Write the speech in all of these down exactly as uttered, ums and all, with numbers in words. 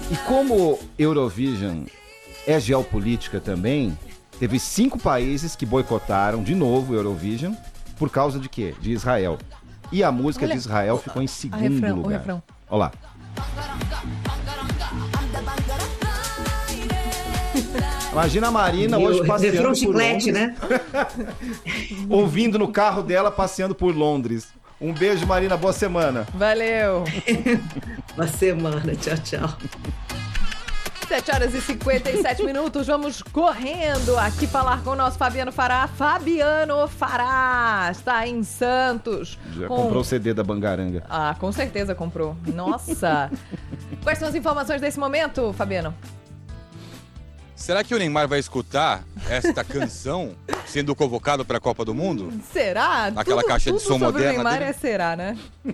E como Eurovision é geopolítica também, teve cinco países que boicotaram de novo o Eurovision por causa de quê? De Israel. E a música Olha, de Israel ficou em segundo refrão, lugar. o refrão. Olha lá. Imagina a Marina hoje passeando refrão por chiclete, Londres, né? ouvindo no carro dela passeando por Londres. Um beijo, Marina, boa semana. Valeu. Uma semana, tchau, tchau. sete horas e cinquenta e sete minutos, vamos correndo aqui falar com o nosso Fabiano Fará. Fabiano Fará está em Santos. Já com... comprou o C D da Bangaranga. Ah, com certeza comprou. Nossa. Quais são as informações desse momento, Fabiano? Será que o Neymar vai escutar esta canção sendo convocado para a Copa do Mundo? Será? Naquela tudo, caixa de tudo som sobre moderna o Neymar dele? é será, né?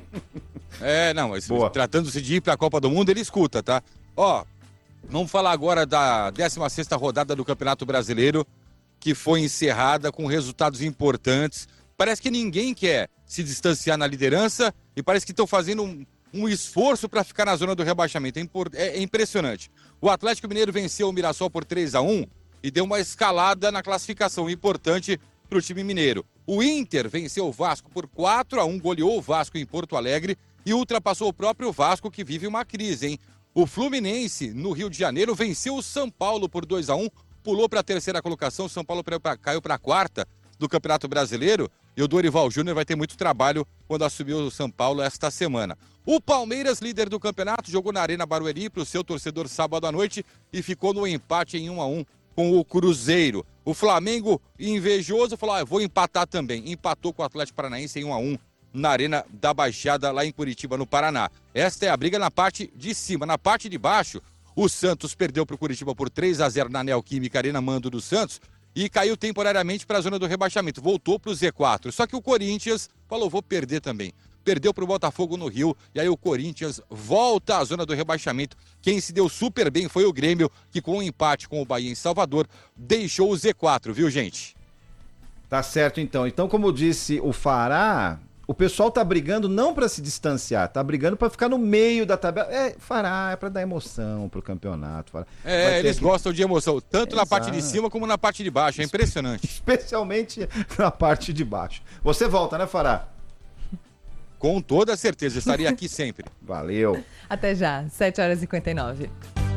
É, não, mas Boa. tratando-se de ir para a Copa do Mundo, ele escuta, tá? Ó, vamos falar agora da décima sexta rodada do Campeonato Brasileiro, que foi encerrada com resultados importantes. Parece que ninguém quer se distanciar na liderança e parece que estão fazendo um, um esforço para ficar na zona do rebaixamento. É, impor, é, é impressionante. O Atlético Mineiro venceu o Mirassol por três a um e deu uma escalada na classificação importante para o time mineiro. O Inter venceu o Vasco por quatro a um, goleou o Vasco em Porto Alegre e ultrapassou o próprio Vasco, que vive uma crise, hein? O Fluminense, no Rio de Janeiro, venceu o São Paulo por dois a um, pulou para a terceira colocação, São Paulo caiu para a quarta do Campeonato Brasileiro, e o Dorival Júnior vai ter muito trabalho quando assumir o São Paulo esta semana. O Palmeiras, líder do campeonato, jogou na Arena Barueri para o seu torcedor sábado à noite e ficou no empate em um a um com o Cruzeiro. O Flamengo, invejoso, falou, ah, vou empatar também. Empatou com o Atlético Paranaense em um a um na Arena da Baixada, lá em Curitiba, no Paraná. Esta é a briga na parte de cima. Na parte de baixo, o Santos perdeu para o Curitiba por três a zero na Neoquímica Arena, mando do Santos, e caiu temporariamente para a zona do rebaixamento. Voltou para o Z quatro. Só que o Corinthians falou, vou perder também. Perdeu para o Botafogo no Rio, e aí o Corinthians volta à zona do rebaixamento. Quem se deu super bem foi o Grêmio, que com um empate com o Bahia em Salvador, deixou o Z quatro, viu, gente? Tá certo, então. Então, como disse o Fará, o pessoal tá brigando não para se distanciar, tá brigando para ficar no meio da tabela. É, Fará, é para dar emoção pro campeonato. Fará. É, eles que... gostam de emoção, tanto Exato. Na parte de cima como na parte de baixo, é impressionante. Especialmente na parte de baixo. Você volta, né, Fará? Com toda certeza, estaria aqui sempre. Valeu. Até já, sete horas e cinquenta e nove.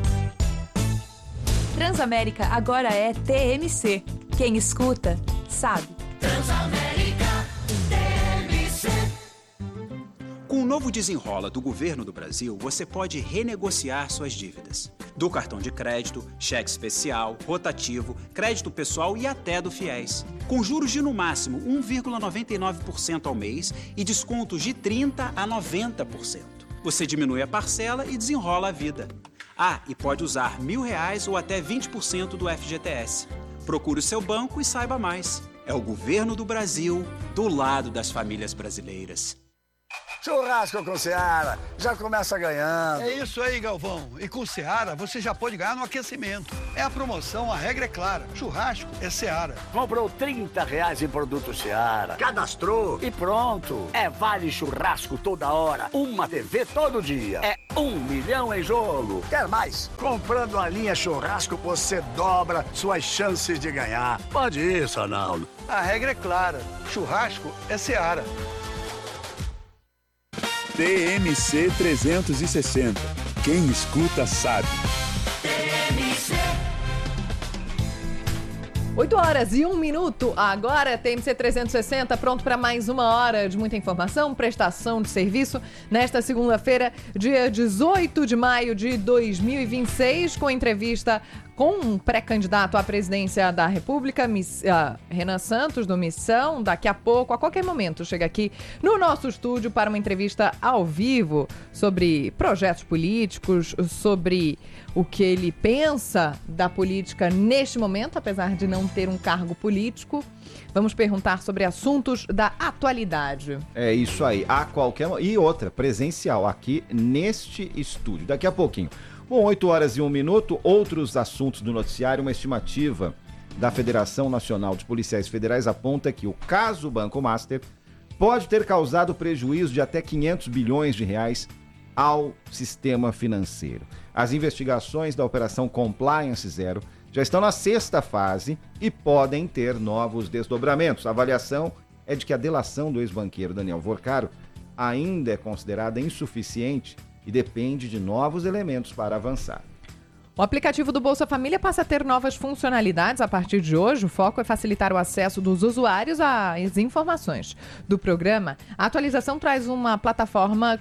Transamérica agora é T M C. Quem escuta, sabe. Transamérica T M C. Com o novo Desenrola do Governo do Brasil, você pode renegociar suas dívidas. Do cartão de crédito, cheque especial, rotativo, crédito pessoal e até do FIES. Com juros de no máximo um vírgula noventa e nove por cento ao mês e descontos de trinta por cento a noventa por cento. Você diminui a parcela e desenrola a vida. Ah, e pode usar mil reais ou até vinte por cento do F G T S. Procure o seu banco e saiba mais. É o Governo do Brasil, do lado das famílias brasileiras. Churrasco com Seara, já começa ganhando. É isso aí, Galvão. E com Seara, você já pode ganhar no aquecimento. É a promoção, a regra é clara. Churrasco é Seara. Comprou trinta reais em produto Seara, cadastrou e pronto. É vale churrasco toda hora, uma T V todo dia. É um milhão em jogo. Quer mais? Comprando a linha churrasco, você dobra suas chances de ganhar. Pode isso, Arnaldo. A regra é clara. Churrasco é Seara. T M C trezentos e sessenta. Quem escuta sabe. T M C. oito horas e um minuto. Agora T M C trezentos e sessenta, pronto para mais uma hora de muita informação, prestação de serviço. Nesta segunda-feira, dia dezoito de maio de dois mil e vinte e seis, com entrevista com um pré-candidato à presidência da República, Miss, uh, Renan Santos, do Missão. Daqui a pouco, a qualquer momento, chega aqui no nosso estúdio para uma entrevista ao vivo sobre projetos políticos, sobre o que ele pensa da política neste momento, apesar de não ter um cargo político. Vamos perguntar sobre assuntos da atualidade. É isso aí, a qualquer... E outra, presencial, aqui neste estúdio. Daqui a pouquinho. Bom, oito horas e um minuto, outros assuntos do noticiário. Uma estimativa da Federação Nacional de Policiais Federais aponta que o caso Banco Master pode ter causado prejuízo de até quinhentos bilhões de reais ao sistema financeiro. As investigações da Operação Compliance Zero já estão na sexta fase e podem ter novos desdobramentos. A avaliação é de que a delação do ex-banqueiro Daniel Vorcaro ainda é considerada insuficiente e depende de novos elementos para avançar. O aplicativo do Bolsa Família passa a ter novas funcionalidades a partir de hoje. O foco é facilitar o acesso dos usuários às informações do programa. A atualização traz uma plataforma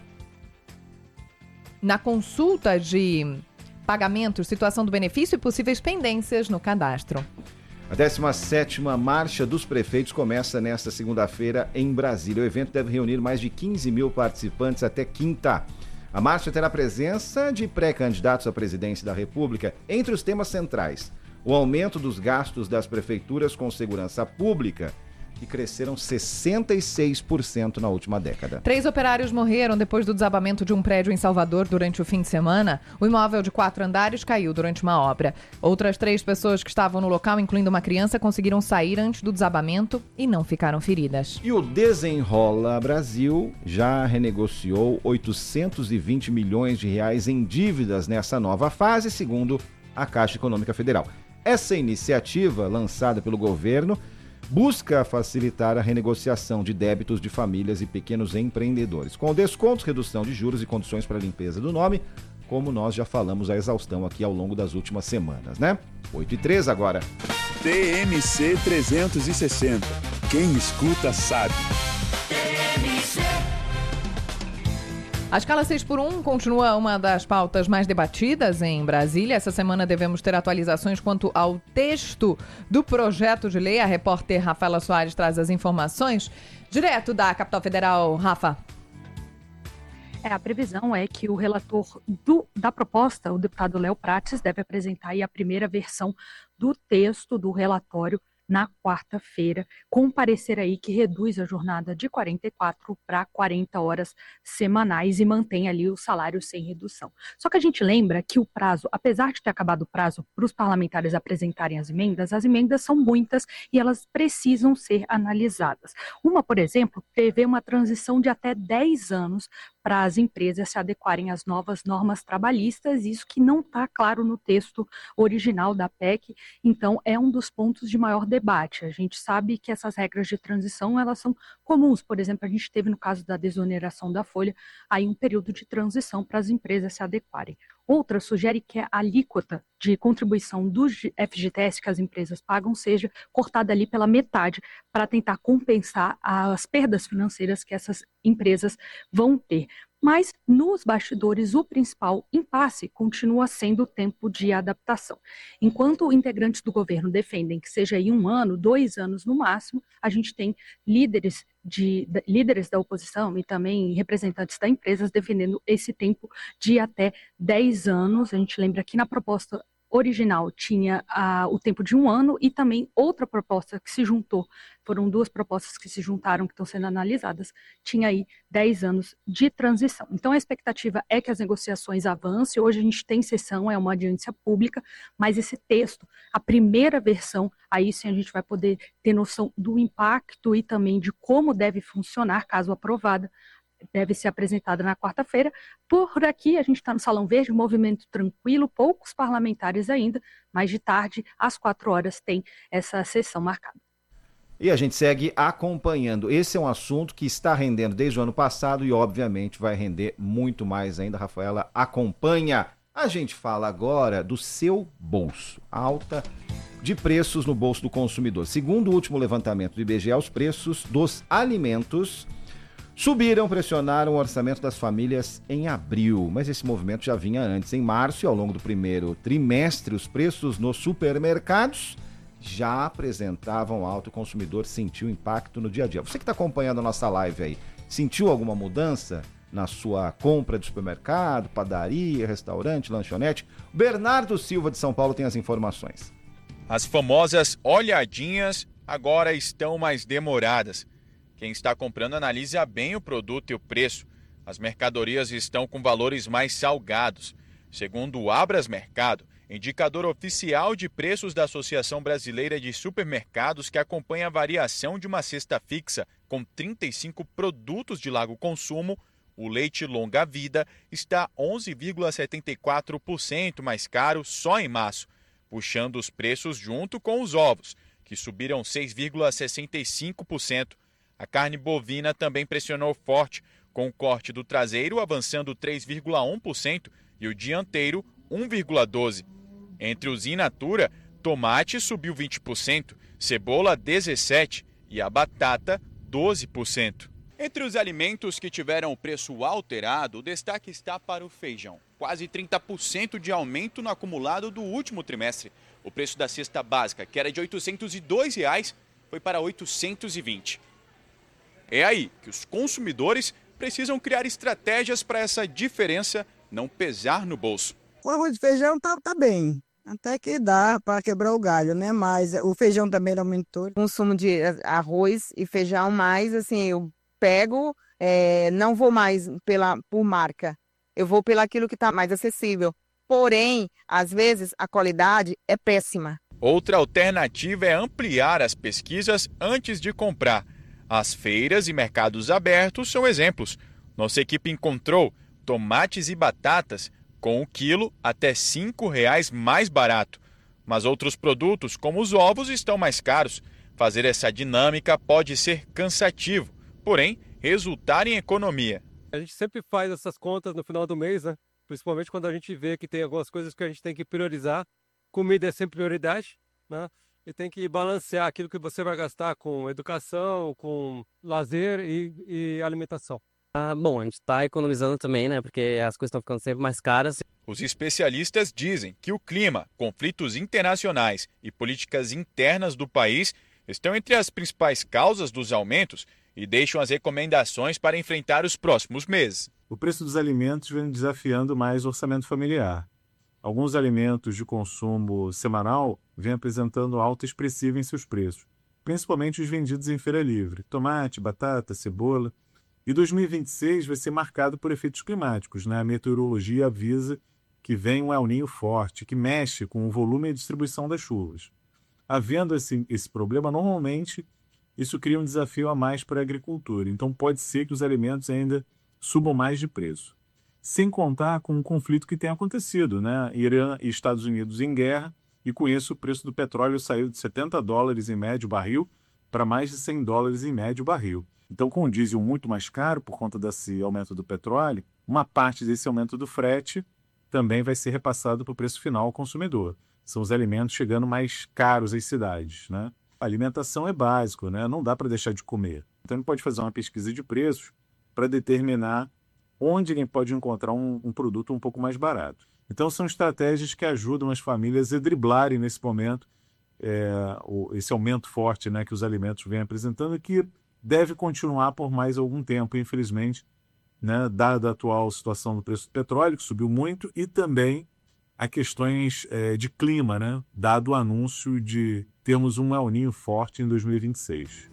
na consulta de pagamentos, situação do benefício e possíveis pendências no cadastro. A décima sétima Marcha dos Prefeitos começa nesta segunda-feira em Brasília. O evento deve reunir mais de quinze mil participantes até quinta. A marcha terá presença de pré-candidatos à presidência da República. Entre os temas centrais, o aumento dos gastos das prefeituras com segurança pública, que cresceram sessenta e seis por cento na última década. Três operários morreram depois do desabamento de um prédio em Salvador durante o fim de semana. O imóvel de quatro andares caiu durante uma obra. Outras três pessoas que estavam no local, incluindo uma criança, conseguiram sair antes do desabamento e não ficaram feridas. E o Desenrola Brasil já renegociou oitocentos e vinte milhões de reais em dívidas nessa nova fase, segundo a Caixa Econômica Federal. Essa iniciativa, lançada pelo governo, busca facilitar a renegociação de débitos de famílias e pequenos empreendedores, com descontos, redução de juros e condições para a limpeza do nome, como nós já falamos a exaustão aqui ao longo das últimas semanas, né? oito e três agora. T M C trezentos e sessenta. Quem escuta sabe. A escala seis por um continua uma das pautas mais debatidas em Brasília. Essa semana devemos ter atualizações quanto ao texto do projeto de lei. A repórter Rafaela Soares traz as informações direto da capital federal. Rafa. É, a previsão é que o relator do, da proposta, o deputado Léo Prates, deve apresentar aí a primeira versão do texto do relatório na quarta-feira, com um parecer aí que reduz a jornada de quarenta e quatro para quarenta horas semanais e mantém ali o salário sem redução. Só que a gente lembra que o prazo, apesar de ter acabado o prazo para os parlamentares apresentarem as emendas, as emendas são muitas e elas precisam ser analisadas. Uma, por exemplo, prevê uma transição de até dez anos para as empresas se adequarem às novas normas trabalhistas, isso que não está claro no texto original da P E C, então é um dos pontos de maior debate. A gente sabe que essas regras de transição, elas são comuns, por exemplo, a gente teve no caso da desoneração da folha, aí um período de transição para as empresas se adequarem. Outra sugere que a alíquota de contribuição do F G T S que as empresas pagam seja cortada ali pela metade para tentar compensar as perdas financeiras que essas empresas vão ter. Mas, nos bastidores, o principal impasse continua sendo o tempo de adaptação. Enquanto integrantes do governo defendem que seja aí um ano, dois anos no máximo, a gente tem líderes, de, líderes da oposição e também representantes das empresas defendendo esse tempo de até dez anos. A gente lembra que na proposta original tinha ah, o tempo de um ano e também outra proposta que se juntou, foram duas propostas que se juntaram, que estão sendo analisadas, tinha aí dez anos de transição. Então a expectativa é que as negociações avancem. Hoje a gente tem sessão, é uma audiência pública, mas esse texto, a primeira versão, aí sim a gente vai poder ter noção do impacto e também de como deve funcionar, caso aprovada, deve ser apresentada na quarta-feira. Por aqui, a gente está no Salão Verde, movimento tranquilo, poucos parlamentares ainda, mas de tarde, às quatro horas, tem essa sessão marcada. E a gente segue acompanhando. Esse é um assunto que está rendendo desde o ano passado e, obviamente, vai render muito mais ainda. Rafaela acompanha. A gente fala agora do seu bolso. Alta de preços no bolso do consumidor. Segundo o último levantamento do I B G E, os preços dos alimentos subiram, pressionaram o orçamento das famílias em abril, mas esse movimento já vinha antes. Em março e ao longo do primeiro trimestre, os preços nos supermercados já apresentavam alta. O consumidor sentiu impacto no dia a dia. Você que está acompanhando a nossa live aí, sentiu alguma mudança na sua compra de supermercado, padaria, restaurante, lanchonete? Bernardo Silva de São Paulo tem as informações. As famosas olhadinhas agora estão mais demoradas. Quem está comprando analisa bem o produto e o preço. As mercadorias estão com valores mais salgados. Segundo o Abras Mercado, indicador oficial de preços da Associação Brasileira de Supermercados, que acompanha a variação de uma cesta fixa com trinta e cinco produtos de largo consumo, o leite longa-vida está onze vírgula setenta e quatro por cento mais caro só em março, puxando os preços junto com os ovos, que subiram seis vírgula sessenta e cinco por cento. A carne bovina também pressionou forte, com o corte do traseiro avançando três vírgula um por cento e o dianteiro um vírgula doze por cento. Entre os in natura, tomate subiu vinte por cento, cebola dezessete por cento e a batata doze por cento. Entre os alimentos que tiveram o preço alterado, o destaque está para o feijão. Quase trinta por cento de aumento no acumulado do último trimestre. O preço da cesta básica, que era de oitocentos e dois reais, foi para oitocentos e vinte. É aí que os consumidores precisam criar estratégias para essa diferença não pesar no bolso. O arroz de feijão tá, tá bem, até que dá para quebrar o galho, né? Mas o feijão também aumentou. Consumo de arroz e feijão, mais assim, eu pego, é, não vou mais pela, por marca, eu vou pelo aquilo que está mais acessível. Porém, às vezes, a qualidade é péssima. Outra alternativa é ampliar as pesquisas antes de comprar. As feiras e mercados abertos são exemplos. Nossa equipe encontrou tomates e batatas com o quilo até cinco reais mais barato. Mas outros produtos, como os ovos, estão mais caros. Fazer essa dinâmica pode ser cansativo, porém, resultar em economia. A gente sempre faz essas contas no final do mês, né? Principalmente quando a gente vê que tem algumas coisas que a gente tem que priorizar. Comida é sempre prioridade, né? E tem que balancear aquilo que você vai gastar com educação, com lazer e, e alimentação. Ah, bom, a gente está economizando também, né? Porque as coisas estão ficando sempre mais caras. Os especialistas dizem que o clima, conflitos internacionais e políticas internas do país estão entre as principais causas dos aumentos e deixam as recomendações para enfrentar os próximos meses. O preço dos alimentos vem desafiando mais o orçamento familiar. Alguns alimentos de consumo semanal vêm apresentando alta expressiva em seus preços, principalmente os vendidos em feira livre, tomate, batata, cebola. E dois mil e vinte e seis vai ser marcado por efeitos climáticos, né? A meteorologia avisa que vem um El Niño forte, que mexe com o volume e a distribuição das chuvas. Havendo esse, esse problema, normalmente isso cria um desafio a mais para a agricultura. Então pode ser que os alimentos ainda subam mais de preço. Sem contar com o conflito que tem acontecido, né? Irã e Estados Unidos em guerra, e com isso o preço do petróleo saiu de setenta dólares em médio barril para mais de cem dólares em médio barril. Então, com o diesel muito mais caro por conta desse aumento do petróleo, uma parte desse aumento do frete também vai ser repassado para o preço final ao consumidor. São os alimentos chegando mais caros às cidades, né? A alimentação é básico, né? Não dá para deixar de comer. Então, a gente pode fazer uma pesquisa de preços para determinar onde ele pode encontrar um, um produto um pouco mais barato. Então, são estratégias que ajudam as famílias a driblarem nesse momento é, o, esse aumento forte, né, que os alimentos vêm apresentando, que deve continuar por mais algum tempo, infelizmente, né, dada a atual situação do preço do petróleo, que subiu muito, e também a questões é, de clima, né, dado o anúncio de termos um El Niño forte em dois mil e vinte e seis.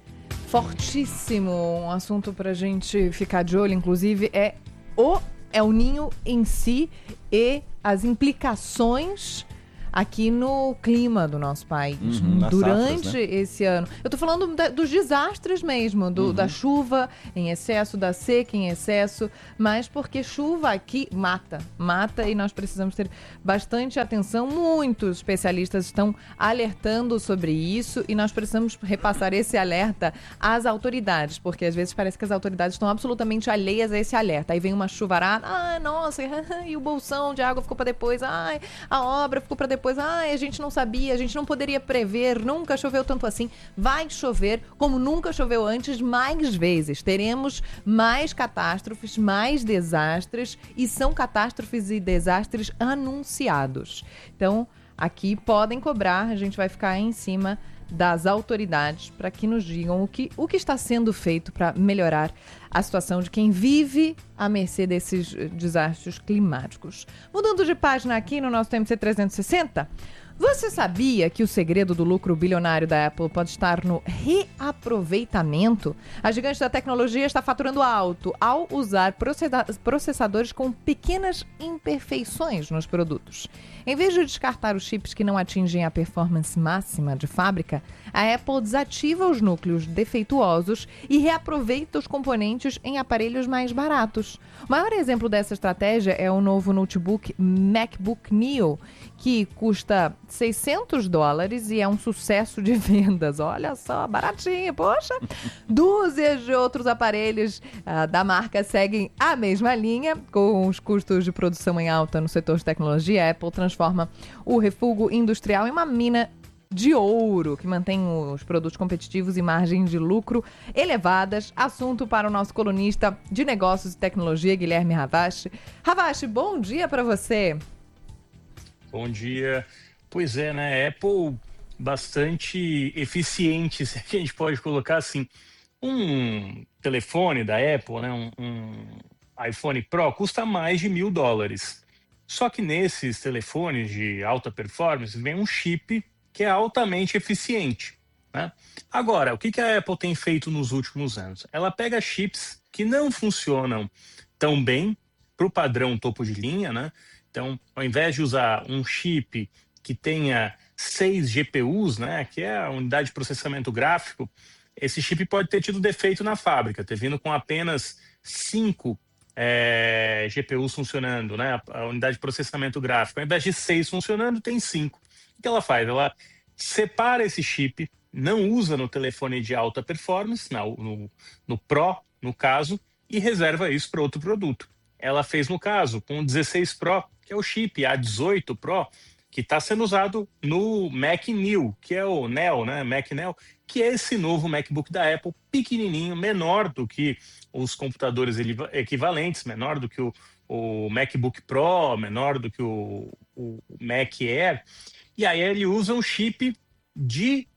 Fortíssimo, um assunto para a gente ficar de olho, inclusive, é o El Niño em si e as implicações aqui no clima do nosso país, Uhum, durante safras, né? esse ano. Eu tô falando da, dos desastres mesmo, do, Uhum. da chuva em excesso, da seca em excesso, mas porque chuva aqui mata, mata e nós precisamos ter bastante atenção. Muitos especialistas estão alertando sobre isso e nós precisamos repassar esse alerta às autoridades, porque às vezes parece que as autoridades estão absolutamente alheias a esse alerta. Aí vem uma chuvarada, ah, nossa, e o bolsão de água ficou para depois, ai, a obra ficou para depois. Pois, ah, a gente não sabia, a gente não poderia prever, nunca choveu tanto assim. Vai chover como nunca choveu antes, mais vezes. Teremos mais catástrofes, mais desastres, e são catástrofes e desastres anunciados. Então, aqui podem cobrar, a gente vai ficar em cima das autoridades para que nos digam o que, o que está sendo feito para melhorar a situação de quem vive à mercê desses desastres climáticos. Mudando de página aqui no nosso T M C trezentos e sessenta, Você sabia que o segredo do lucro bilionário da Apple pode estar no reaproveitamento? A gigante da tecnologia está faturando alto ao usar processa- processadores com pequenas imperfeições nos produtos. Em vez de descartar os chips que não atingem a performance máxima de fábrica, a Apple desativa os núcleos defeituosos e reaproveita os componentes em aparelhos mais baratos. O maior exemplo dessa estratégia é o novo notebook MacBook Neo, que custa seiscentos dólares e é um sucesso de vendas. Olha só, baratinho, poxa! Dúzias de outros aparelhos ah, da marca seguem a mesma linha. Com os custos de produção em alta no setor de tecnologia, a Apple transforma o refúgio industrial em uma mina de ouro, que mantém os produtos competitivos e margens de lucro elevadas. Assunto para o nosso colunista de negócios e tecnologia, Guilherme Ravache. Ravache, bom dia para você. Bom dia. Pois é, né? Apple bastante eficiente, se a gente pode colocar assim. Um telefone da Apple, né? um, um iPhone Pro, custa mais de mil dólares. Só que nesses telefones de alta performance vem um chip que é altamente eficiente, né? Agora, o que que a Apple tem feito nos últimos anos? Ela pega chips que não funcionam tão bem para o padrão topo de linha, né? Então, ao invés de usar um chip que tenha seis G P Us, né, que é a unidade de processamento gráfico, esse chip pode ter tido defeito na fábrica, ter vindo com apenas cinco é, G P Us funcionando, né, a unidade de processamento gráfico. Ao invés de seis funcionando, tem cinco. O que ela faz? Ela separa esse chip, não usa no telefone de alta performance, no, no, no Pro, no caso, e reserva isso para outro produto. Ela fez no caso com o dezesseis Pro, que é o chip A dezoito Pro, que está sendo usado no Mac Neo, que é o Neo, né? Mac Neo, que é esse novo MacBook da Apple, pequenininho, menor do que os computadores equivalentes, menor do que o, o MacBook Pro, menor do que o, o Mac Air. E aí ele usa um chip de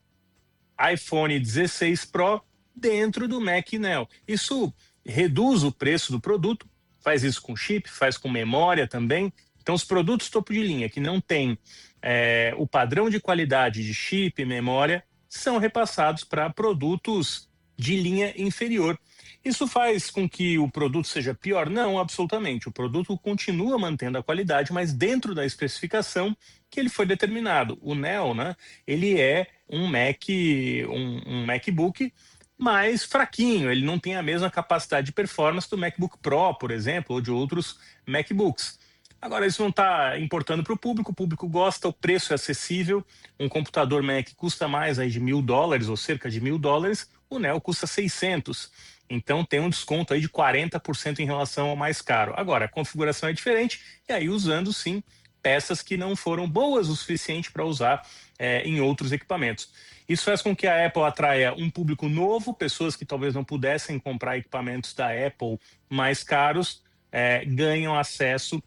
iPhone dezesseis Pro dentro do Mac Neo. Isso reduz o preço do produto, faz isso com chip, faz com memória também. Então, os produtos topo de linha que não têm é, o padrão de qualidade de chip e memória são repassados para produtos de linha inferior. Isso faz com que o produto seja pior? Não, absolutamente. O produto continua mantendo a qualidade, mas dentro da especificação que ele foi determinado. O Neo, né, ele é um Mac, um, um MacBook mais fraquinho. Ele não tem a mesma capacidade de performance do MacBook Pro, por exemplo, ou de outros MacBooks. Agora, isso não está importando para o público, o público gosta, o preço é acessível, um computador Mac custa mais aí de mil dólares, ou cerca de mil dólares, o Neo custa seiscentos, então tem um desconto aí de quarenta por cento em relação ao mais caro. Agora, a configuração é diferente, e aí usando sim peças que não foram boas o suficiente para usar é, em outros equipamentos. Isso faz com que a Apple atraia um público novo, pessoas que talvez não pudessem comprar equipamentos da Apple mais caros, é, ganham acesso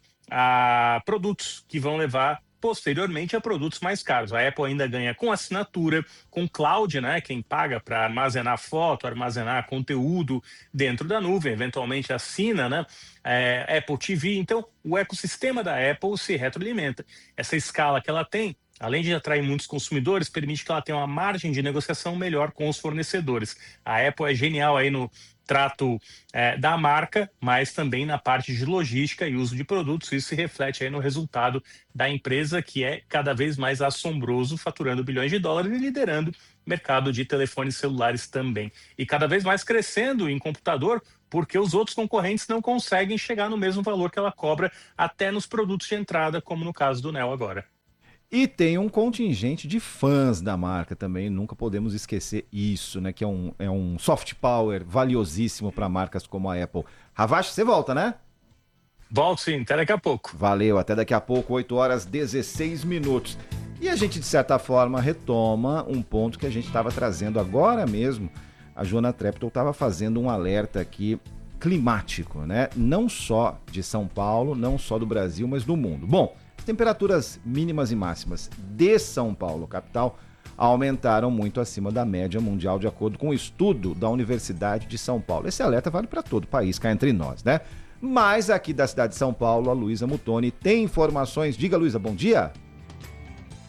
a produtos que vão levar posteriormente a produtos mais caros. A Apple ainda ganha com assinatura, com cloud, né? Quem paga para armazenar foto, armazenar conteúdo dentro da nuvem, eventualmente assina, né? É, Apple T V. Então, o ecossistema da Apple se retroalimenta. Essa escala que ela tem, além de atrair muitos consumidores, permite que ela tenha uma margem de negociação melhor com os fornecedores. A Apple é genial aí no trato é, da marca, mas também na parte de logística e uso de produtos. Isso se reflete aí no resultado da empresa, que é cada vez mais assombroso, faturando bilhões de dólares e liderando o mercado de telefones celulares também. E cada vez mais crescendo em computador, porque os outros concorrentes não conseguem chegar no mesmo valor que ela cobra até nos produtos de entrada, como no caso do Neo agora. E tem um contingente de fãs da marca também, nunca podemos esquecer isso, né? Que é um, é um soft power valiosíssimo para marcas como a Apple. Ravache, você volta, né? Volto sim, até daqui a pouco. Valeu, até daqui a pouco, oito horas e dezesseis minutos. E a gente, de certa forma, retoma um ponto que a gente estava trazendo agora mesmo. A Joana Treptow estava fazendo um alerta aqui climático, né? Não só de São Paulo, não só do Brasil, mas do mundo. Bom, as temperaturas mínimas e máximas de São Paulo, capital, aumentaram muito acima da média mundial, de acordo com um estudo da Universidade de São Paulo. Esse alerta vale para todo o país, cá entre nós, né? Mas aqui da cidade de São Paulo, a Luísa Mutoni tem informações. Diga, Luísa, bom dia.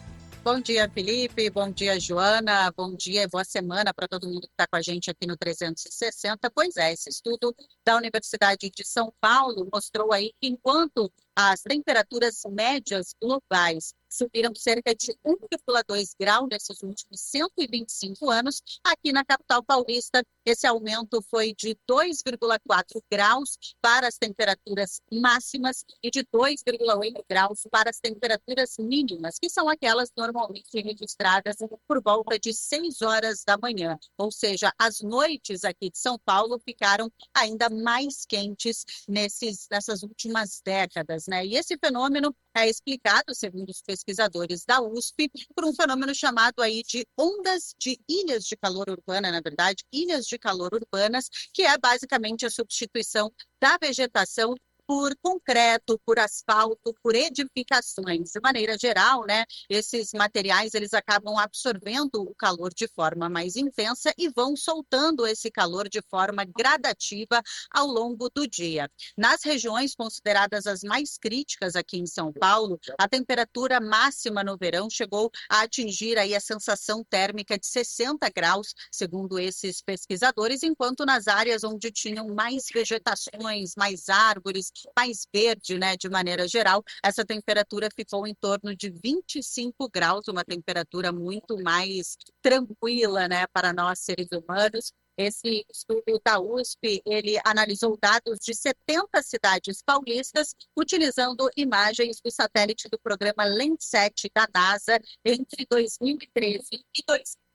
Bom dia, Felipe. Bom dia, Joana. Bom dia e boa semana para todo mundo que está com a gente aqui no trezentos e sessenta. Pois é, esse estudo da Universidade de São Paulo mostrou aí que enquanto as temperaturas médias globais subiram cerca de um vírgula dois grau nesses últimos cento e vinte e cinco anos, aqui na capital paulista, esse aumento foi de dois vírgula quatro graus para as temperaturas máximas e de dois vírgula oito graus para as temperaturas mínimas, que são aquelas normalmente registradas por volta de seis horas da manhã. Ou seja, as noites aqui de São Paulo ficaram ainda mais quentes nesses, nessas últimas décadas, né? E esse fenômeno é explicado, segundo os pesquisadores da U S P, por um fenômeno chamado aí de ondas de ilhas de calor urbana, na verdade, ilhas de calor urbanas, que é basicamente a substituição da vegetação por concreto, por asfalto, por edificações. De maneira geral, né, esses materiais eles acabam absorvendo o calor de forma mais intensa e vão soltando esse calor de forma gradativa ao longo do dia. Nas regiões consideradas as mais críticas aqui em São Paulo, a temperatura máxima no verão chegou a atingir aí a sensação térmica de sessenta graus, segundo esses pesquisadores, enquanto nas áreas onde tinham mais vegetações, mais árvores, mais verde, né, de maneira geral, essa temperatura ficou em torno de vinte e cinco graus, uma temperatura muito mais tranquila, né, para nós seres humanos. Esse estudo da U S P, ele analisou dados de setenta cidades paulistas, utilizando imagens do satélite do programa Landsat da NASA entre dois mil e treze e dois mil e quinze.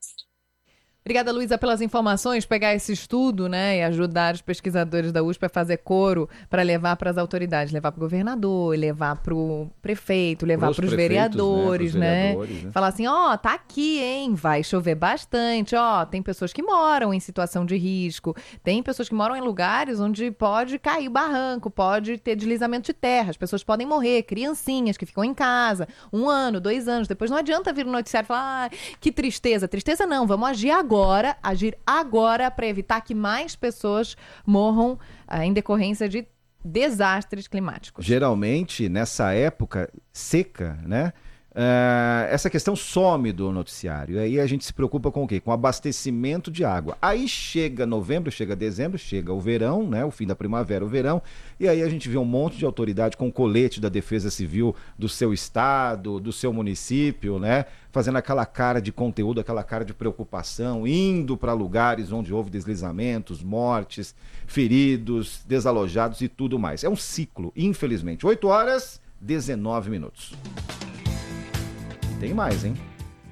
Obrigada, Luísa, pelas informações, pegar esse estudo, né, e ajudar os pesquisadores da U S P a fazer coro para levar para as autoridades, levar para o governador, levar para o prefeito, levar para os vereadores, né, vereadores, né? Falar assim, ó, oh, tá aqui, hein, vai chover bastante, ó, oh, tem pessoas que moram em situação de risco, tem pessoas que moram em lugares onde pode cair barranco, pode ter deslizamento de terra, as pessoas podem morrer, criancinhas que ficam em casa, um ano, dois anos, depois não adianta vir no noticiário e falar, ah, que tristeza, tristeza não, vamos agir agora. Agora, agir agora para evitar que mais pessoas morram ah, em decorrência de desastres climáticos. Geralmente, nessa época seca, né? Uh, essa questão some do noticiário. Aí a gente se preocupa com o quê? Com abastecimento de água. Aí chega novembro, chega dezembro, chega o verão, né? O fim da primavera, o verão, e aí a gente vê um monte de autoridade com colete da Defesa Civil do seu estado, do seu município, né? Fazendo aquela cara de conteúdo, aquela cara de preocupação, indo para lugares onde houve deslizamentos, mortes, feridos, desalojados e tudo mais. É um ciclo, infelizmente. oito horas, dezenove minutos. Tem mais, hein?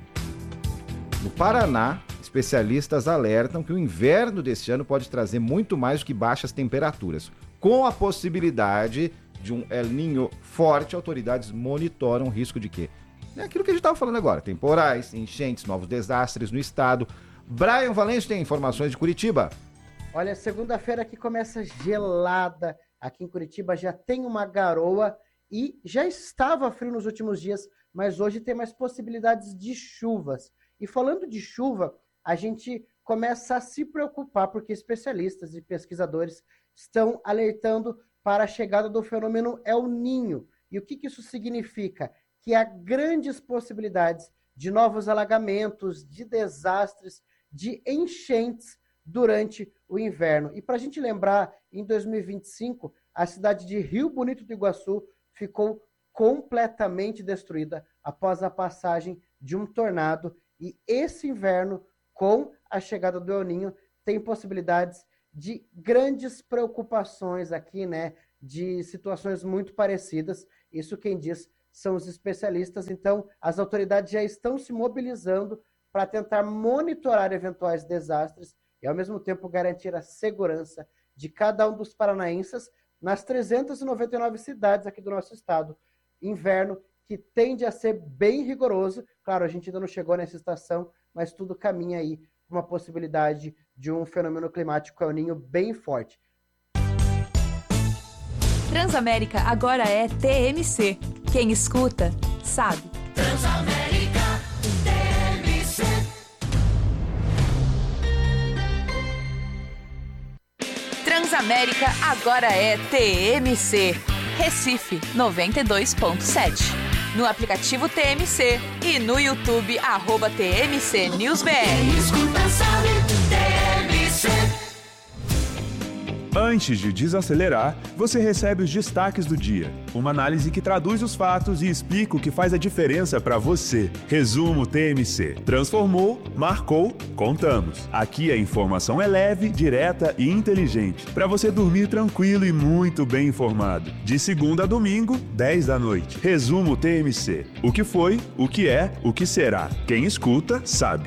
No Paraná, especialistas alertam que o inverno deste ano pode trazer muito mais do que baixas temperaturas. Com a possibilidade de um El Niño forte, autoridades monitoram o risco de quê? É aquilo que a gente estava falando agora, temporais, enchentes, novos desastres no estado. Brian Valente tem informações de Curitiba. Olha, segunda-feira que começa gelada aqui em Curitiba, já tem uma garoa e já estava frio nos últimos dias, mas hoje tem mais possibilidades de chuvas. E falando de chuva, a gente começa a se preocupar, porque especialistas e pesquisadores estão alertando para a chegada do fenômeno El Niño. E o que, que isso significa? Que há grandes possibilidades de novos alagamentos, de desastres, de enchentes durante o inverno. E para a gente lembrar, em dois mil e vinte e cinco, a cidade de Rio Bonito do Iguaçu ficou completamente destruída após a passagem de um tornado. E esse inverno, com a chegada do El Niño, tem possibilidades de grandes preocupações aqui, né? De situações muito parecidas. Isso quem diz são os especialistas. Então, as autoridades já estão se mobilizando para tentar monitorar eventuais desastres e, ao mesmo tempo, garantir a segurança de cada um dos paranaenses nas trezentas e noventa e nove cidades aqui do nosso estado. Inverno que tende a ser bem rigoroso. Claro, a gente ainda não chegou nessa estação, mas tudo caminha aí com uma possibilidade de um fenômeno climático El Niño bem forte. Transamérica agora é T M C. Quem escuta, sabe. Transamérica T M C. Transamérica agora é T M C. Recife, noventa e dois ponto sete. no aplicativo T M C e no YouTube, arroba T M C News B R. Quem escuta sabe, T M C. Antes de desacelerar, você recebe os destaques do dia. Uma análise que traduz os fatos e explica o que faz a diferença para você. Resumo T M C. Transformou, marcou, contamos. Aqui a informação é leve, direta e inteligente, para você dormir tranquilo e muito bem informado. De segunda a domingo, dez da noite. Resumo T M C. O que foi, o que é, o que será. Quem escuta, sabe.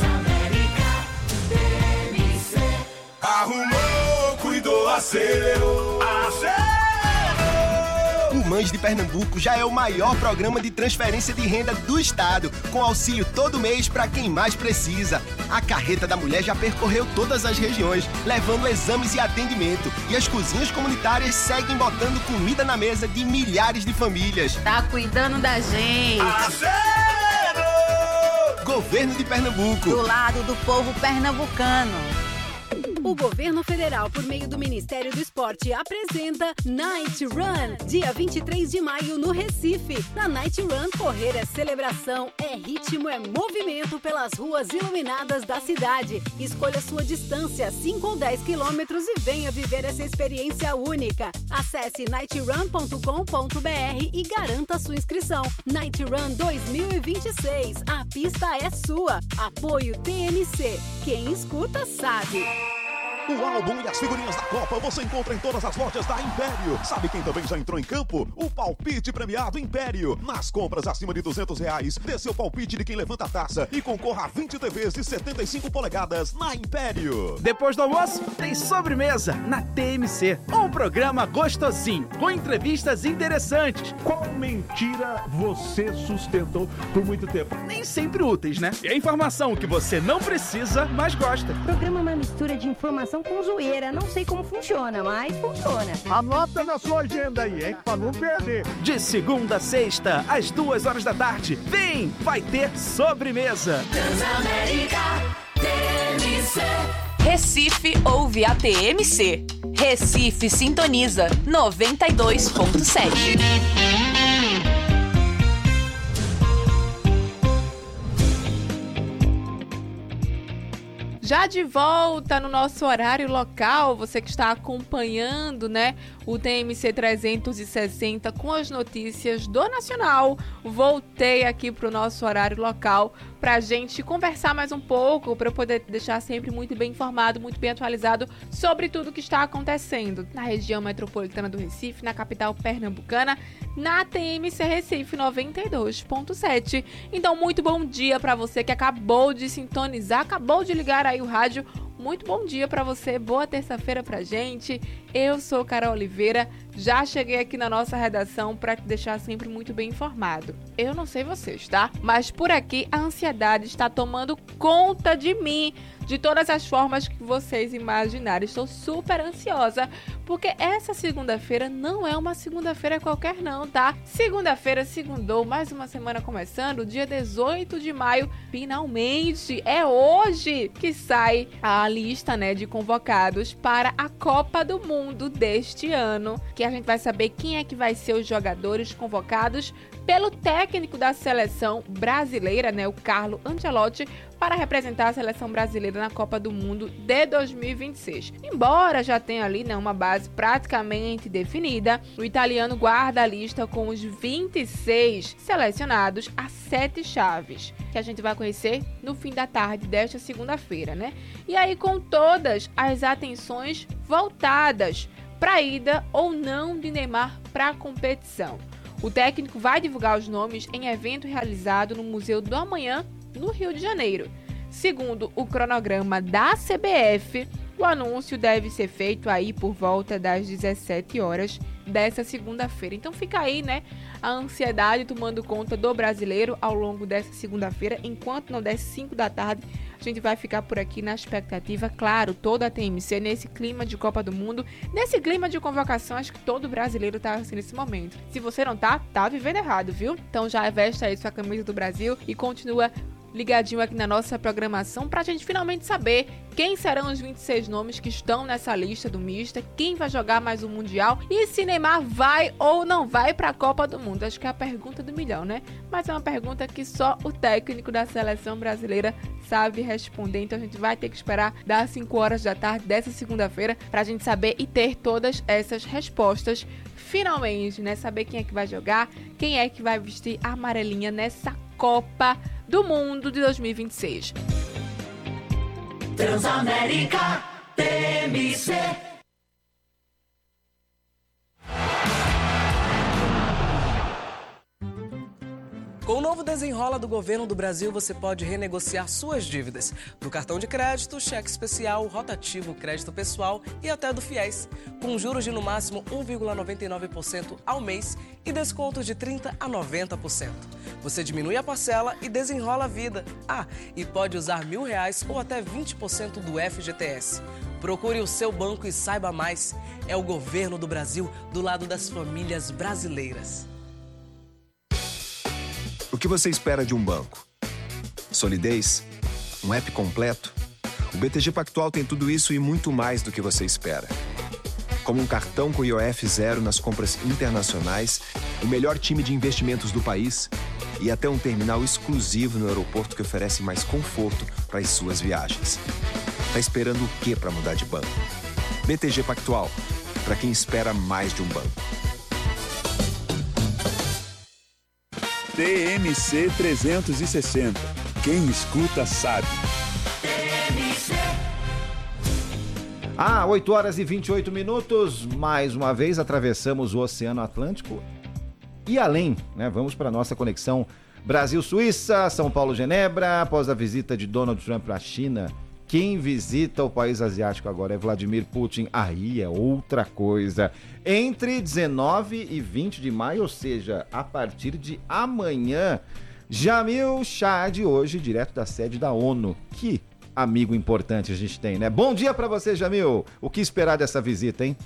Arrumou, cuidou, acelerou, acelerou. O Mães de Pernambuco já é o maior programa de transferência de renda do estado, com auxílio todo mês para quem mais precisa. A Carreta da Mulher já percorreu todas as regiões, levando exames e atendimento. E as cozinhas comunitárias seguem botando comida na mesa de milhares de famílias. Tá cuidando da gente. Acelerou! Governo de Pernambuco. Do lado do povo pernambucano. O governo federal, por meio do Ministério do Esporte, apresenta Night Run, dia vinte e três de maio, no Recife. Na Night Run, correr é celebração, é ritmo, é movimento pelas ruas iluminadas da cidade. Escolha sua distância, cinco ou dez quilômetros, e venha viver essa experiência única. Acesse night run ponto com ponto b r e garanta sua inscrição. Night Run dois mil e vinte e seis, a pista é sua. Apoio T M C. Quem escuta, sabe. O álbum e as figurinhas da Copa você encontra em todas as lojas da Império. Sabe quem também já entrou em campo? O palpite premiado Império. Nas compras acima de duzentos reais, dê seu palpite de quem levanta a taça e concorra a vinte T Vs de setenta e cinco polegadas na Império. Depois do almoço, tem sobremesa na T M C. Um programa gostosinho, com entrevistas interessantes. Qual mentira você sustentou por muito tempo? Nem sempre úteis, né? E a informação que você não precisa, mas gosta. O programa é uma mistura de informação com zoeira. Não sei como funciona, mas funciona. Anota na sua agenda aí, hein? Pra não perder. De segunda a sexta, às duas horas da tarde. Vem, vai ter sobremesa. Transamérica, T M C. Recife ouve a T M C. Recife sintoniza noventa e dois ponto sete. Já de volta no nosso horário local, você que está acompanhando, né, o T M C trezentos e sessenta com as notícias do Nacional. Voltei aqui para o nosso horário local para a gente conversar mais um pouco, para eu poder deixar sempre muito bem informado, muito bem atualizado sobre tudo que está acontecendo na região metropolitana do Recife, na capital pernambucana, na T M C Recife noventa e dois ponto sete. Então, muito bom dia para você que acabou de sintonizar, acabou de ligar aí o rádio. Muito bom dia para você, boa terça-feira pra gente. Eu sou Carol Oliveira, já cheguei aqui na nossa redação para te deixar sempre muito bem informado. Eu não sei vocês, tá? Mas por aqui a ansiedade está tomando conta de mim, de todas as formas que vocês imaginarem. Estou super ansiosa, porque essa segunda-feira não é uma segunda-feira qualquer não, tá? Segunda-feira, segundou, mais uma semana começando, dia dezoito de maio, finalmente, é hoje que sai a lista, né, de convocados para a Copa do Mundo deste ano, que a gente vai saber quem é que vai ser os jogadores convocados pelo técnico da seleção brasileira, né, o Carlo Ancelotti, para representar a seleção brasileira na Copa do Mundo de dois mil e vinte e seis. Embora já tenha ali, né, uma base praticamente definida, o italiano guarda a lista com os vinte e seis selecionados a sete chaves, que a gente vai conhecer no fim da tarde desta segunda-feira, né? E aí com todas as atenções voltadas para a ida ou não de Neymar para a competição. O técnico vai divulgar os nomes em evento realizado no Museu do Amanhã, no Rio de Janeiro. Segundo o cronograma da C B F, o anúncio deve ser feito aí por volta das dezessete horas dessa segunda-feira. Então fica aí, né, a ansiedade tomando conta do brasileiro ao longo dessa segunda-feira. Enquanto não der cinco da tarde, a gente vai ficar por aqui na expectativa, claro, toda a T M C nesse clima de Copa do Mundo, nesse clima de convocação. Acho que todo brasileiro tá assim nesse momento. Se você não tá, tá vivendo errado, viu? Então já veste aí sua camisa do Brasil e continua ligadinho aqui na nossa programação pra gente finalmente saber quem serão os vinte e seis nomes que estão nessa lista do Mister, quem vai jogar mais um Mundial e se Neymar vai ou não vai pra Copa do Mundo. Acho que é a pergunta do milhão, né? Mas é uma pergunta que só o técnico da seleção brasileira sabe responder, então a gente vai ter que esperar das cinco horas da tarde dessa segunda-feira pra gente saber e ter todas essas respostas finalmente, né? Saber quem é que vai jogar, quem é que vai vestir a amarelinha nessa Copa do Mundo de dois mil e vinte e seis. Transamérica T M C. Com o novo Desenrola do Governo do Brasil, você pode renegociar suas dívidas do cartão de crédito, cheque especial, rotativo, crédito pessoal e até do FIES, com juros de no máximo um vírgula noventa e nove por cento ao mês e descontos de trinta por cento a noventa por cento. Você diminui a parcela e desenrola a vida. Ah, e pode usar mil reais ou até vinte por cento do F G T S. Procure o seu banco e saiba mais. É o Governo do Brasil do lado das famílias brasileiras. O que você espera de um banco? Solidez? Um app completo? O B T G Pactual tem tudo isso e muito mais do que você espera. Como um cartão com I O F zero nas compras internacionais, o melhor time de investimentos do país e até um terminal exclusivo no aeroporto que oferece mais conforto para as suas viagens. Tá esperando o quê para mudar de banco? B T G Pactual, para quem espera mais de um banco. T M C trezentos e sessenta. Quem escuta sabe. Ah, oito horas e vinte e oito minutos. Mais uma vez atravessamos o Oceano Atlântico e além, né? Vamos para a nossa conexão Brasil-Suíça, São Paulo-Genebra. Após a visita de Donald Trump à China, quem visita o país asiático agora é Vladimir Putin. Aí é outra coisa. Entre dezenove e vinte de maio, ou seja, a partir de amanhã, Jamil Chad, hoje, direto da sede da ONU. Que amigo importante a gente tem, né? Bom dia pra você, Jamil. O que esperar dessa visita, hein?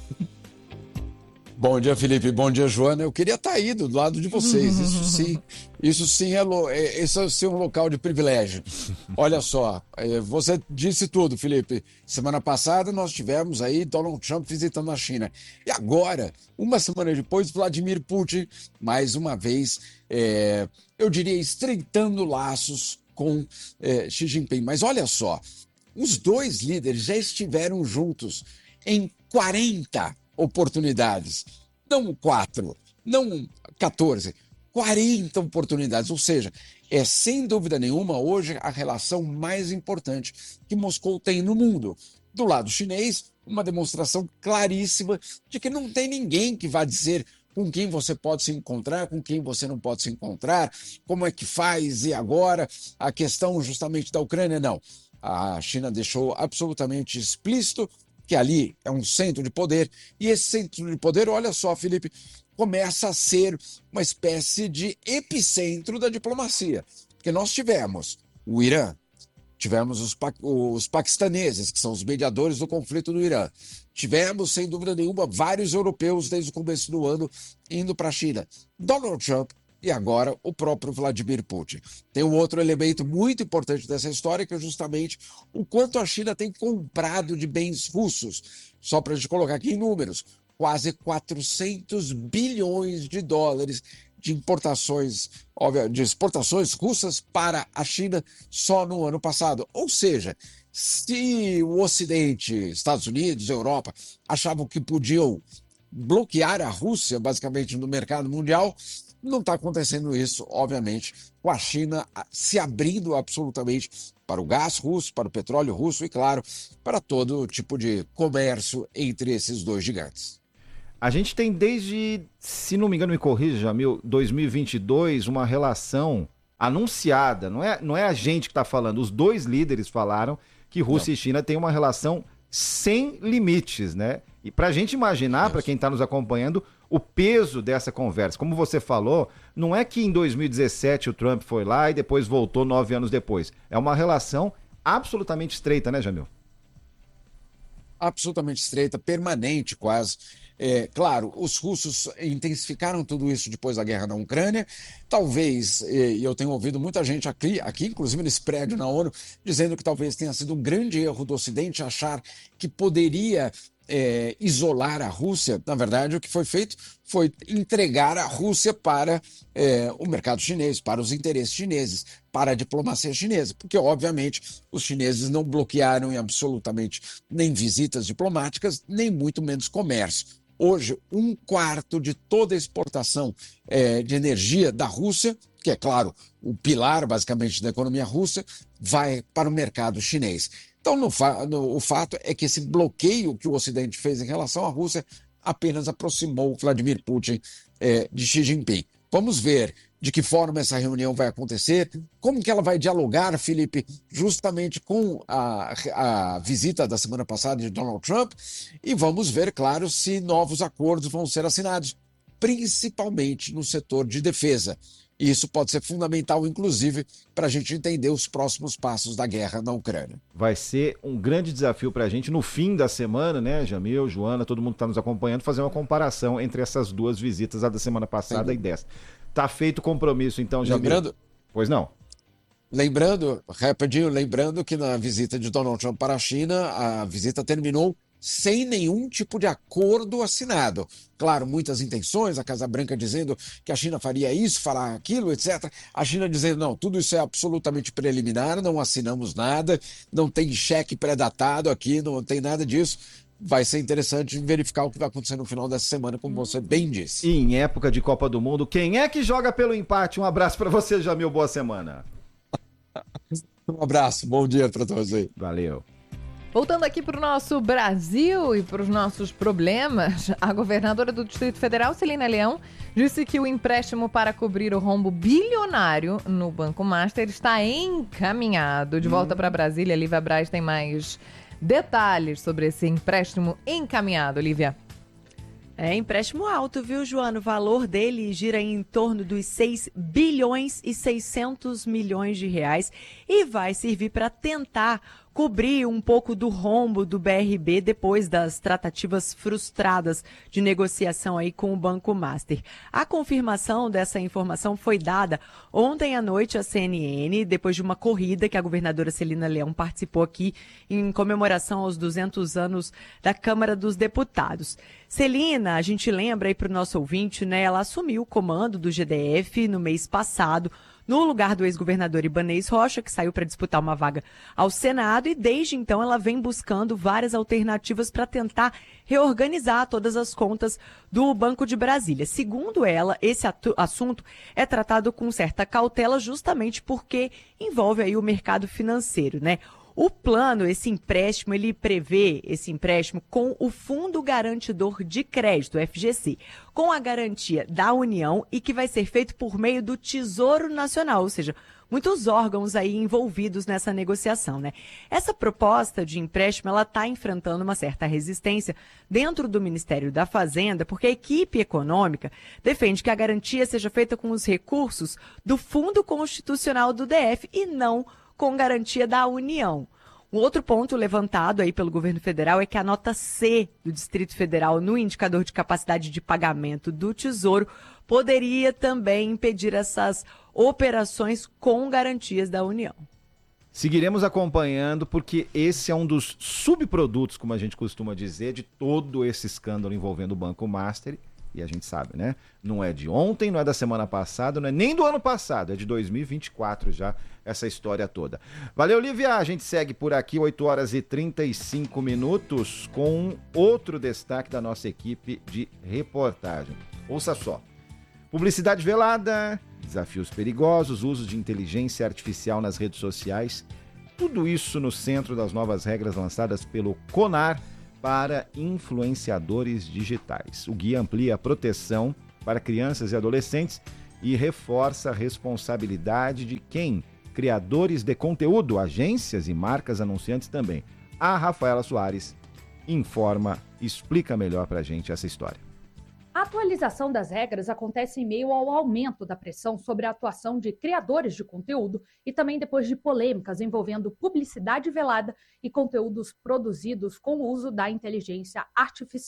Bom dia, Felipe. Bom dia, Joana. Eu queria estar aí do lado de vocês. Isso sim, isso sim é, lo... é, esse é sim um local de privilégio. Olha só, você disse tudo, Felipe. Semana passada nós tivemos aí Donald Trump visitando a China. E agora, uma semana depois, Vladimir Putin, mais uma vez, é, eu diria, estreitando laços com é, Xi Jinping. Mas olha só, os dois líderes já estiveram juntos em quarenta oportunidades, não quatro, não quatorze, quarenta oportunidades, ou seja, é sem dúvida nenhuma hoje a relação mais importante que Moscou tem no mundo. Do lado chinês, uma demonstração claríssima de que não tem ninguém que vá dizer com quem você pode se encontrar, com quem você não pode se encontrar, como é que faz e agora a questão justamente da Ucrânia, não. A China deixou absolutamente explícito que ali é um centro de poder, e esse centro de poder, olha só, Felipe, começa a ser uma espécie de epicentro da diplomacia. Porque nós tivemos o Irã, tivemos os, pa- os paquistaneses, que são os mediadores do conflito do Irã, tivemos, sem dúvida nenhuma, vários europeus desde o começo do ano indo para a China. Donald Trump e agora o próprio Vladimir Putin. Tem um outro elemento muito importante dessa história, que é justamente o quanto a China tem comprado de bens russos. Só para a gente colocar aqui em números, quase quatrocentos bilhões de dólares de importações, óbvio, de exportações russas para a China só no ano passado. Ou seja, se o Ocidente, Estados Unidos, Europa, achavam que podiam bloquear a Rússia, basicamente, no mercado mundial, não está acontecendo isso, obviamente, com a China se abrindo absolutamente para o gás russo, para o petróleo russo e, claro, para todo tipo de comércio entre esses dois gigantes. A gente tem desde, se não me engano, me corrija, Jamil, dois mil e vinte e dois, uma relação anunciada. Não é, não é a gente que está falando, os dois líderes falaram que Rússia não. e China têm uma relação sem limites, né? E para a gente imaginar, para quem está nos acompanhando, o peso dessa conversa. Como você falou, não é que em dois mil e dezessete o Trump foi lá e depois voltou nove anos depois. É uma relação absolutamente estreita, né, Jamil? Absolutamente estreita, permanente quase. É, claro, os russos intensificaram tudo isso depois da guerra na Ucrânia. Talvez, e eu tenho ouvido muita gente aqui, aqui, inclusive nesse prédio na ONU, dizendo que talvez tenha sido um grande erro do Ocidente achar que poderia é, isolar a Rússia. Na verdade, o que foi feito foi entregar a Rússia para é, o mercado chinês, para os interesses chineses, para a diplomacia chinesa, porque, obviamente, os chineses não bloquearam em absolutamente nem visitas diplomáticas, nem muito menos comércio. Hoje, um quarto de toda a exportação é, de energia da Rússia, que é, claro, o pilar, basicamente, da economia russa, vai para o mercado chinês. Então, no fa- no, o fato é que esse bloqueio que o Ocidente fez em relação à Rússia apenas aproximou Vladimir Putin é, de Xi Jinping. Vamos ver de que forma essa reunião vai acontecer, como que ela vai dialogar, Felipe, justamente com a, a visita da semana passada de Donald Trump, e vamos ver, claro, se novos acordos vão ser assinados, principalmente no setor de defesa. E isso pode ser fundamental, inclusive, para a gente entender os próximos passos da guerra na Ucrânia. Vai ser um grande desafio para a gente no fim da semana, né, Jamil, Joana, todo mundo que está nos acompanhando, fazer uma comparação entre essas duas visitas, a da semana passada e desta. Tá feito o compromisso, então, Jamil? Lembrando... Pois não? Lembrando, rapidinho, lembrando que na visita de Donald Trump para a China, a visita terminou sem nenhum tipo de acordo assinado. Claro, muitas intenções, a Casa Branca dizendo que a China faria isso, fará aquilo, etcétera. A China dizendo, não, tudo isso é absolutamente preliminar, não assinamos nada, não tem cheque pré-datado aqui, não tem nada disso. Vai ser interessante verificar o que vai acontecer no final dessa semana, como você bem disse. E em época de Copa do Mundo, quem é que joga pelo empate? Um abraço para você, Jamil, boa semana. Um abraço, bom dia para todos aí. Valeu. Voltando aqui para o nosso Brasil e para os nossos problemas, a governadora do Distrito Federal, Celina Leão, disse que o empréstimo para cobrir o rombo bilionário no Banco Master está encaminhado. De volta hum. para Brasília, Lívia Braz tem mais detalhes sobre esse empréstimo encaminhado, Lívia. É empréstimo alto, viu, Joana? O valor dele gira em torno dos seis bilhões e seiscentos milhões de reais e vai servir para tentar cobrir um pouco do rombo do B R B depois das tratativas frustradas de negociação aí com o Banco Master. A confirmação dessa informação foi dada ontem à noite à C N N, depois de uma corrida que a governadora Celina Leão participou aqui em comemoração aos duzentos anos da Câmara dos Deputados. Celina, a gente lembra aí para o nosso ouvinte, né? Ela assumiu o comando do G D F no mês passado, no lugar do ex-governador Ibanez Rocha, que saiu para disputar uma vaga ao Senado, e desde então ela vem buscando várias alternativas para tentar reorganizar todas as contas do Banco de Brasília. Segundo ela, esse assunto é tratado com certa cautela justamente porque envolve aí o mercado financeiro, né? O plano, esse empréstimo, ele prevê esse empréstimo com o Fundo Garantidor de Crédito, F G C, com a garantia da União e que vai ser feito por meio do Tesouro Nacional, ou seja, muitos órgãos aí envolvidos nessa negociação, né? Essa proposta de empréstimo, ela está enfrentando uma certa resistência dentro do Ministério da Fazenda, porque a equipe econômica defende que a garantia seja feita com os recursos do Fundo Constitucional do D F e não com garantia da União. Um outro ponto levantado aí pelo governo federal é que a nota C do Distrito Federal no indicador de capacidade de pagamento do Tesouro poderia também impedir essas operações com garantias da União. Seguiremos acompanhando porque esse é um dos subprodutos, como a gente costuma dizer, de todo esse escândalo envolvendo o Banco Master. E a gente sabe, né? Não é de ontem, não é da semana passada, não é nem do ano passado, é de dois mil e vinte e quatro já, essa história toda. Valeu, Lívia! A gente segue por aqui, oito horas e trinta e cinco minutos, com outro destaque da nossa equipe de reportagem. Ouça só. Publicidade velada, desafios perigosos, uso de inteligência artificial nas redes sociais, tudo isso no centro das novas regras lançadas pelo CONAR, para influenciadores digitais. O guia amplia a proteção para crianças e adolescentes e reforça a responsabilidade de quem? Criadores de conteúdo, agências e marcas anunciantes também. A Rafaela Soares informa, explica melhor para a gente essa história. A atualização das regras acontece em meio ao aumento da pressão sobre a atuação de criadores de conteúdo e também depois de polêmicas envolvendo publicidade velada e conteúdos produzidos com o uso da inteligência artificial.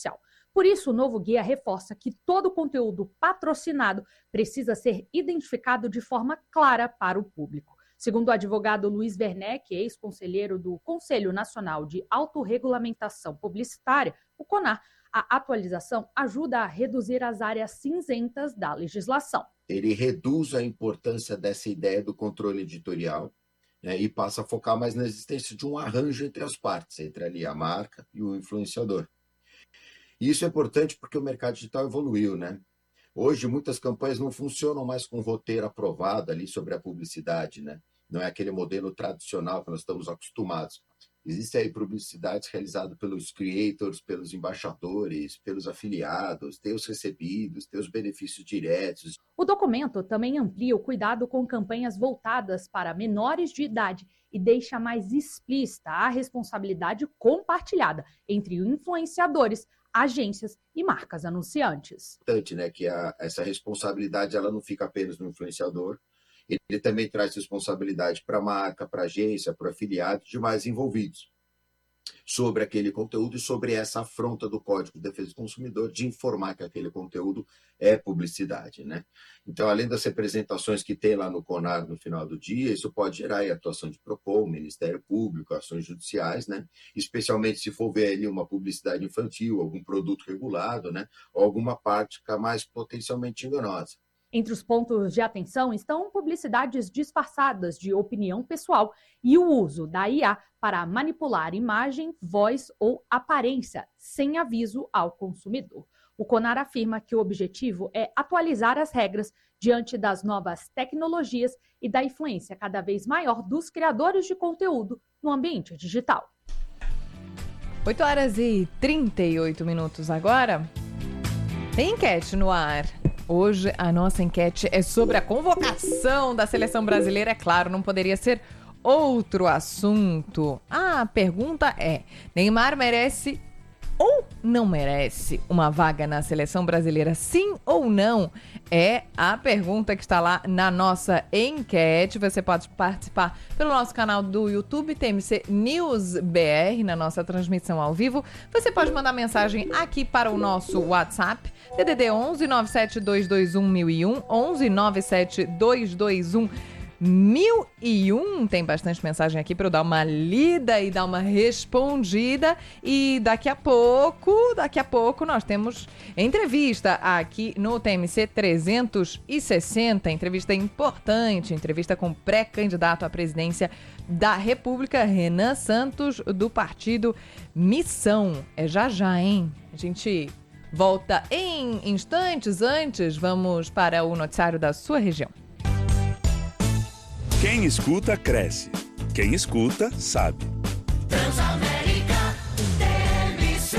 Por isso, o novo guia reforça que todo conteúdo patrocinado precisa ser identificado de forma clara para o público. Segundo o advogado Luiz Werneck, ex-conselheiro do Conselho Nacional de Autorregulamentação Publicitária, o CONAR, a atualização ajuda a reduzir as áreas cinzentas da legislação. Ele reduz a importância dessa ideia do controle editorial, né, e passa a focar mais na existência de um arranjo entre as partes, entre ali a marca e o influenciador. E isso é importante porque o mercado digital evoluiu, né? Hoje, muitas campanhas não funcionam mais com roteiro aprovado ali sobre a publicidade, né? Não é aquele modelo tradicional que nós estamos acostumados. Existem aí publicidades realizadas pelos creators, pelos embaixadores, pelos afiliados, tem os recebidos, tem os benefícios diretos. O documento também amplia o cuidado com campanhas voltadas para menores de idade e deixa mais explícita a responsabilidade compartilhada entre influenciadores, agências e marcas anunciantes. É importante, né, que a, essa responsabilidade ela não fica apenas no influenciador, ele também traz responsabilidade para a marca, para a agência, para o afiliado e demais envolvidos sobre aquele conteúdo e sobre essa afronta do Código de Defesa do Consumidor de informar que aquele conteúdo é publicidade, né? Então, além das representações que tem lá no CONAR no final do dia, isso pode gerar aí atuação de PROCON, Ministério Público, ações judiciais, né? Especialmente se for ver ali uma publicidade infantil, algum produto regulado, né? Ou alguma prática mais potencialmente enganosa. Entre os pontos de atenção estão publicidades disfarçadas de opinião pessoal e o uso da I A para manipular imagem, voz ou aparência sem aviso ao consumidor. O CONAR afirma que o objetivo é atualizar as regras diante das novas tecnologias e da influência cada vez maior dos criadores de conteúdo no ambiente digital. oito horas e trinta e oito minutos agora. Tem enquete no ar. Hoje a nossa enquete é sobre a convocação da seleção brasileira. É claro, não poderia ser outro assunto. A pergunta é: Neymar merece ou não merece uma vaga na seleção brasileira? Sim ou não? É a pergunta que está lá na nossa enquete. Você pode participar pelo nosso canal do YouTube, T M C News B R, na nossa transmissão ao vivo. Você pode mandar mensagem aqui para o nosso WhatsApp, D D D onze nove sete dois dois um mil e um, onze nove sete dois dois um mil e um. Tem bastante mensagem aqui para eu dar uma lida e dar uma respondida. E daqui a pouco, daqui a pouco nós temos entrevista aqui no T M C trezentos e sessenta. Entrevista importante, entrevista com o pré-candidato à presidência da República, Renan Santos, do partido Missão. É já já, hein? A gente volta em instantes. Antes, vamos para o noticiário da sua região. Quem escuta, cresce. Quem escuta, sabe. Transamérica T M C.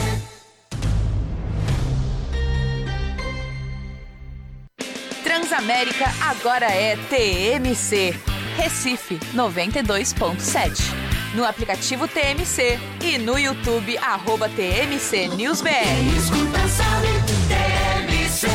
Transamérica agora é T M C. Recife noventa e dois ponto sete. No aplicativo T M C e no YouTube, arroba T M C News B R. Quem escuta sabe, T M C.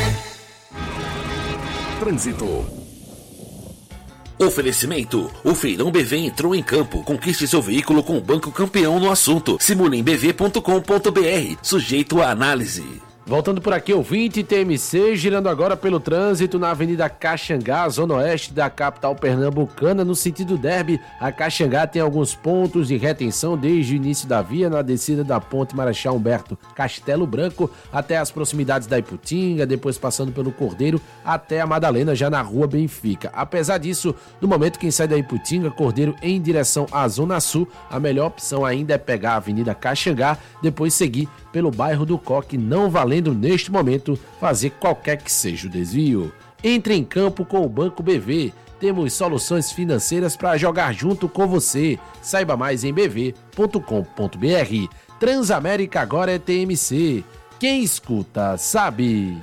Trânsito. Oferecimento. O Feirão B V entrou em campo. Conquiste seu veículo com o banco campeão no assunto. Simule em b v ponto com ponto b r. Sujeito à análise. Voltando por aqui, ouvinte T M C, girando agora pelo trânsito na Avenida Caxangá, zona oeste da capital pernambucana, no sentido Derby. A Caxangá tem alguns pontos de retenção desde o início da via, na descida da Ponte Marechal Humberto Castelo Branco, até as proximidades da Iputinga, depois passando pelo Cordeiro, até a Madalena, já na Rua Benfica. Apesar disso, no momento quem sai da Iputinga, Cordeiro em direção à Zona Sul, a melhor opção ainda é pegar a Avenida Caxangá, depois seguir pelo bairro do Coque, não valendo neste momento fazer qualquer que seja o desvio. Entre em campo com o Banco B V. Temos soluções financeiras para jogar junto com você. Saiba mais em b v ponto com ponto b r. Transamérica agora é T M C. Quem escuta, sabe.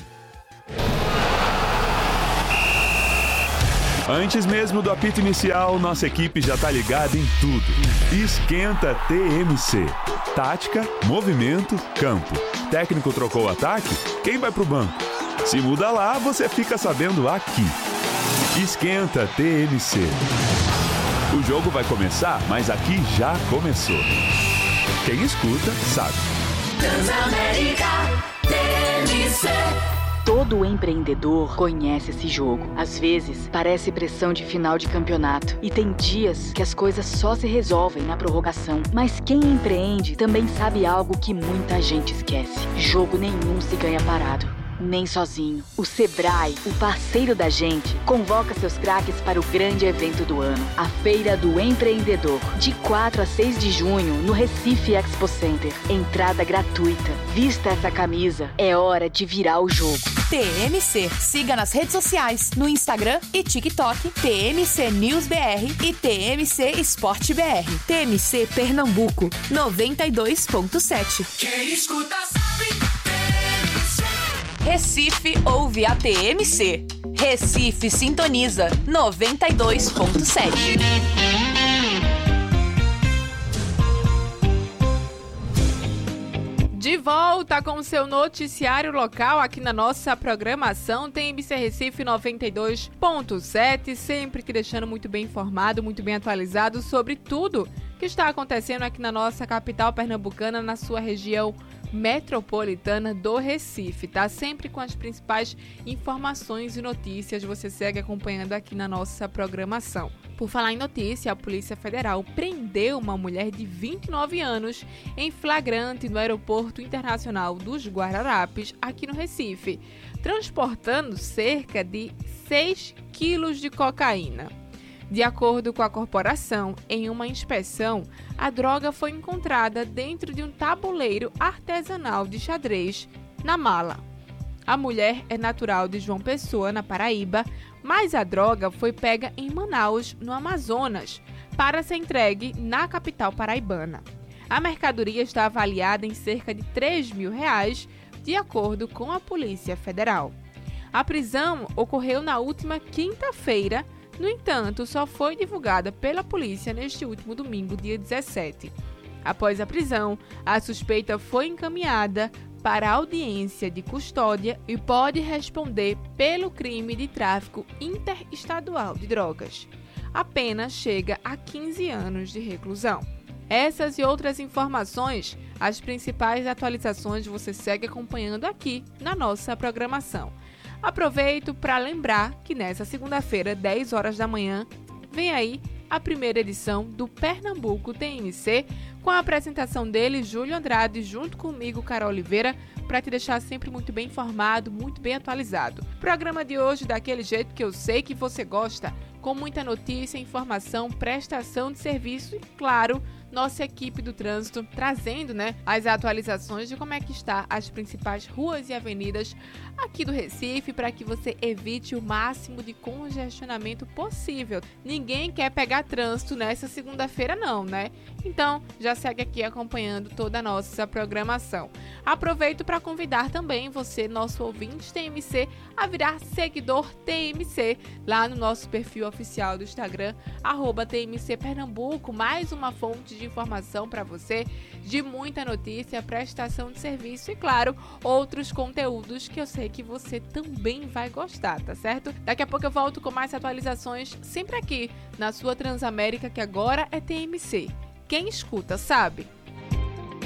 Antes mesmo do apito inicial, nossa equipe já tá ligada em tudo. Esquenta T M C. Tática, movimento, campo. Técnico trocou o ataque? Quem vai pro banco? Se muda lá, você fica sabendo aqui. Esquenta T M C. O jogo vai começar, mas aqui já começou. Quem escuta, sabe. Transamérica. T M C. Todo empreendedor conhece esse jogo. Às vezes, parece pressão de final de campeonato. E tem dias que as coisas só se resolvem na prorrogação. Mas quem empreende também sabe algo que muita gente esquece. Jogo nenhum se ganha parado, nem sozinho. O Sebrae, o parceiro da gente, convoca seus craques para o grande evento do ano, a Feira do Empreendedor, de quatro a seis de junho, no Recife Expo Center. Entrada gratuita. Vista essa camisa, é hora de virar o jogo. T M C. Siga nas redes sociais, no Instagram e TikTok, T M C News B R e T M C Esporte B R. T M C Pernambuco, noventa e dois ponto sete. Quem escuta sabe. Recife ouve a T M C. Recife sintoniza noventa e dois ponto sete. De volta com o seu noticiário local aqui na nossa programação T M C Recife noventa e dois ponto sete, sempre que deixando muito bem informado, muito bem atualizado sobre tudo que está acontecendo aqui na nossa capital pernambucana, na sua região metropolitana do Recife, tá? Sempre com as principais informações e notícias, você segue acompanhando aqui na nossa programação. Por falar em notícia, a Polícia Federal prendeu uma mulher de vinte e nove anos em flagrante no Aeroporto Internacional dos Guararapes, aqui no Recife, transportando cerca de seis quilos de cocaína. De acordo com a corporação, em uma inspeção, a droga foi encontrada dentro de um tabuleiro artesanal de xadrez na mala. A mulher é natural de João Pessoa, na Paraíba, mas a droga foi pega em Manaus, no Amazonas, para ser entregue na capital paraibana. A mercadoria está avaliada em cerca de três mil reais, de acordo com a Polícia Federal. A prisão ocorreu na última quinta-feira. No entanto, só foi divulgada pela polícia neste último domingo, dia dezessete. Após a prisão, a suspeita foi encaminhada para a audiência de custódia e pode responder pelo crime de tráfico interestadual de drogas. A pena chega a quinze anos de reclusão. Essas e outras informações, as principais atualizações você segue acompanhando aqui na nossa programação. Aproveito para lembrar que nessa segunda-feira, dez horas da manhã, vem aí a primeira edição do Pernambuco T M C, com a apresentação dele, Júlio Andrade, junto comigo, Carol Oliveira, para te deixar sempre muito bem informado, muito bem atualizado. Programa de hoje daquele jeito que eu sei que você gosta, com muita notícia, informação, prestação de serviço e, claro, nossa equipe do trânsito trazendo, né, as atualizações de como é que está as principais ruas e avenidas aqui do Recife, para que você evite o máximo de congestionamento possível. Ninguém quer pegar trânsito nessa segunda-feira não, né? Então, já segue aqui acompanhando toda a nossa programação. Aproveito para convidar também você, nosso ouvinte T M C, a virar seguidor T M C lá no nosso perfil oficial do Instagram, arroba T M C Pernambuco, mais uma fonte de informação para você, de muita notícia, prestação de serviço e, claro, outros conteúdos que eu sei que você também vai gostar, tá certo? Daqui a pouco eu volto com mais atualizações, sempre aqui na sua Transamérica, que agora é T M C. Quem escuta sabe.